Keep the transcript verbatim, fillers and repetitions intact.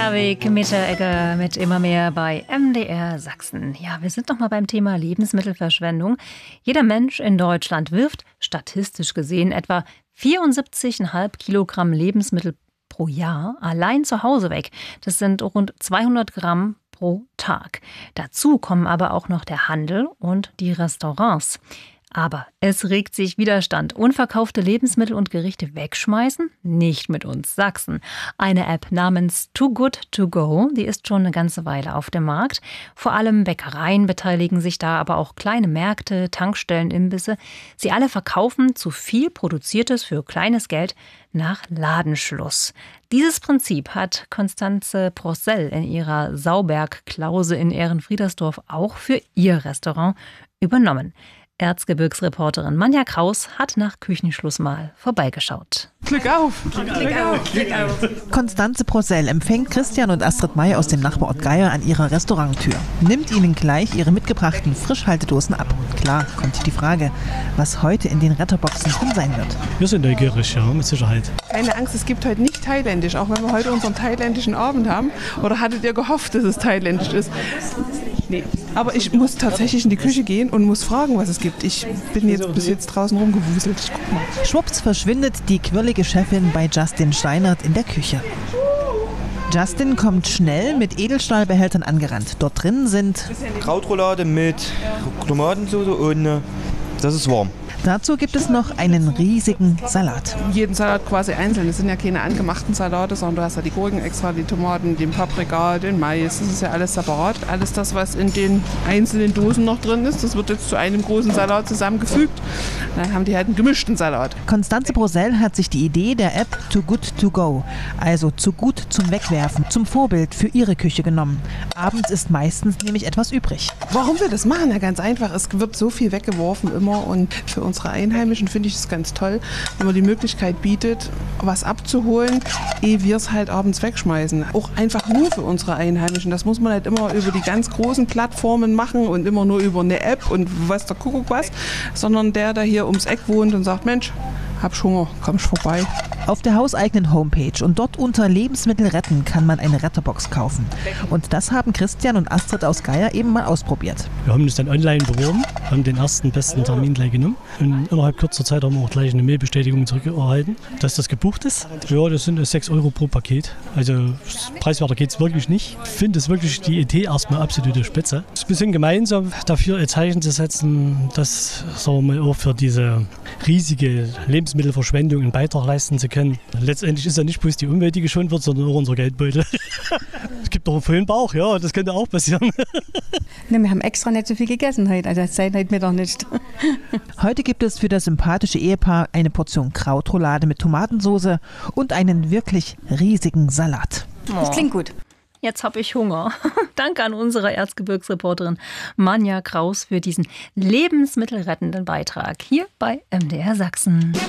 Herwig Mitteregger mit immer mehr bei M D R Sachsen. Ja, wir sind noch mal beim Thema Lebensmittelverschwendung. Jeder Mensch in Deutschland wirft statistisch gesehen etwa vierundsiebzig Komma fünf Kilogramm Lebensmittel pro Jahr allein zu Hause weg. Das sind rund zweihundert Gramm pro Tag. Dazu kommen aber auch noch der Handel und die Restaurants. Aber es regt sich Widerstand. Unverkaufte Lebensmittel und Gerichte wegschmeißen? Nicht mit uns Sachsen. Eine App namens Too Good To Go, die ist schon eine ganze Weile auf dem Markt. Vor allem Bäckereien beteiligen sich da, aber auch kleine Märkte, Tankstellen, Imbisse. Sie alle verkaufen zu viel Produziertes für kleines Geld nach Ladenschluss. Dieses Prinzip hat Constanze Prossell in ihrer Sauberg-Klause in Ehrenfriedersdorf auch für ihr Restaurant übernommen. Erzgebirgsreporterin Manja Kraus hat nach Küchenschluss mal vorbeigeschaut. Glück auf! Glück, Glück auf! Glück auf! Constanze Prossell empfängt Christian und Astrid May aus dem Nachbarort Geier an ihrer Restauranttür. Nimmt ihnen gleich ihre mitgebrachten Frischhaltedosen ab. Klar kommt die Frage, was heute in den Retterboxen drin sein wird. Wir sind neugierig, ja, mit Sicherheit. Keine Angst, es gibt heute nicht thailändisch, auch wenn wir heute unseren thailändischen Abend haben. Oder hattet ihr gehofft, dass es thailändisch ist? Nee. Aber ich muss tatsächlich in die Küche gehen und muss fragen, was es gibt. Ich bin jetzt bis jetzt draußen rumgewuselt. Ich guck mal. Schwupps verschwindet die quirlige Chefin bei Justin Steinert in der Küche. Justin kommt schnell mit Edelstahlbehältern angerannt. Dort drin sind Krautroulade mit Tomatensauce und äh, das ist warm. Dazu gibt es noch einen riesigen Salat. Jeden Salat quasi einzeln. Das sind ja keine angemachten Salate, sondern du hast ja die Gurken extra, die Tomaten, den Paprika, den Mais. Das ist ja alles separat. Alles das, was in den einzelnen Dosen noch drin ist, das wird jetzt zu einem großen Salat zusammengefügt. Dann haben die halt einen gemischten Salat. Constanze Prossell hat sich die Idee der App Too Good To Go, also zu gut zum Wegwerfen, zum Vorbild für ihre Küche genommen. Abends ist meistens nämlich etwas übrig. Warum wir das machen? Ja, ganz einfach. Es wird so viel weggeworfen immer und für unsere Einheimischen finde ich es ganz toll, wenn man die Möglichkeit bietet, was abzuholen, ehe wir es halt abends wegschmeißen. Auch einfach nur für unsere Einheimischen. Das muss man halt immer über die ganz großen Plattformen machen und immer nur über eine App und weiß der Kuckuck was, sondern der, der hier ums Eck wohnt und sagt, Mensch, hab Hunger, komm vorbei. Auf der hauseigenen Homepage und dort unter Lebensmittel retten kann man eine Retterbox kaufen. Und das haben Christian und Astrid aus Geier eben mal ausprobiert. Wir haben uns dann online beworben, haben den ersten besten Termin gleich genommen. Und innerhalb kurzer Zeit haben wir auch gleich eine Mailbestätigung zurückerhalten, dass das gebucht ist. Ja, das sind sechs Euro pro Paket. Also preiswerter geht es wirklich nicht. Ich finde es wirklich die Idee erstmal absolute Spitze. Es ist ein bisschen gemeinsam dafür ein Zeichen zu setzen, dass, sagen wir mal, auch für diese riesige Lebensmittelverschwendung einen Beitrag leisten zu können. Letztendlich ist ja nicht bloß die Umwelt, die geschont wird, sondern auch unser Geldbeutel. Es gibt doch einen vollen Bauch, ja, das könnte auch passieren. Ne, wir haben extra nicht so viel gegessen heute, also das seid heute Mittag nicht. Heute gibt es für das sympathische Ehepaar eine Portion Krautroulade mit Tomatensauce und einen wirklich riesigen Salat. Das klingt gut. Jetzt habe ich Hunger. Danke an unsere Erzgebirgsreporterin Manja Kraus für diesen lebensmittelrettenden Beitrag hier bei M D R Sachsen.